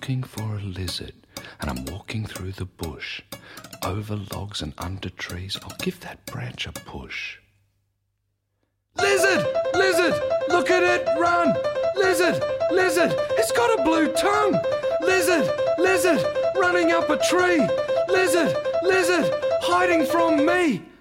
looking for a lizard, and I'm walking through the bush. Over logs and under trees, I'll give that branch a push. Lizard! Lizard! Look at it run! Lizard! Lizard! It's got a blue tongue! Lizard! Lizard! Running up a tree! Lizard! Lizard! Hiding from me!